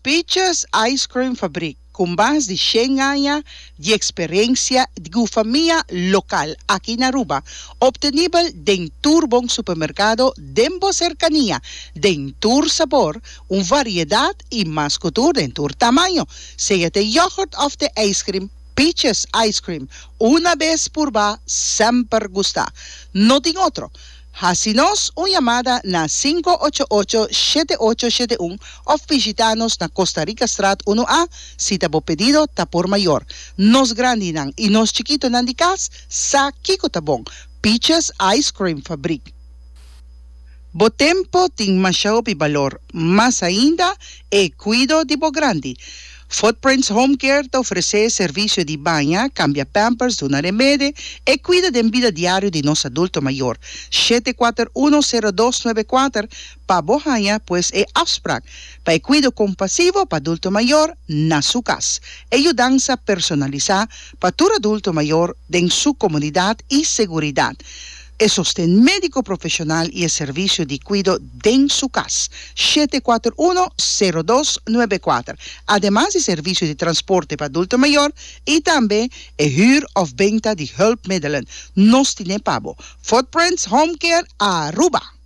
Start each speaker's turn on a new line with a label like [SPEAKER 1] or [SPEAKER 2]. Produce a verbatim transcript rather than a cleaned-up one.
[SPEAKER 1] Peaches Ice Cream Fabric, com base de cem anos de experiência de família local aqui na Aruba, obtenível dentro bom supermercado, dentro cercania, dentro sabor, uma variedade e mais cultura dentro tamanho, seja de yogurt ou de ice cream. Peaches Ice Cream, una vez por va, sempre gusta. No tem outro. Hacinos uma chamada na cinco oito oito, sete oito sete um ou visitanos na Costa Rica Strat um A, se tabo pedido, tá por maior. Nos grande nang e nos chiquito nang di cas, sa kiko tabong. Peaches Ice Cream Fabric. Bo tempo ting masyaw pi valor, mas ainda e cuido di bo grande. Footprints Home Care te oferece serviço de banha, cambia pampers, dona remédio e cuida da vida diária de nosso adulto maior. sete quatro um zero dois nove quatro para Bohanha, pois é afspraak. Para cuido compassivo para adulto maior na sua casa. Ajudança personalizada para todo adulto maior em sua comunidade e segurança. E sostén médico profissional e serviço de cuido em sua casa. sete quatro um zero dois nove quatro. Además de serviço de transporte para adulto maior e também é huur of venta de hulpmiddelen. Nos tiene pabo. Footprints Home Care Aruba.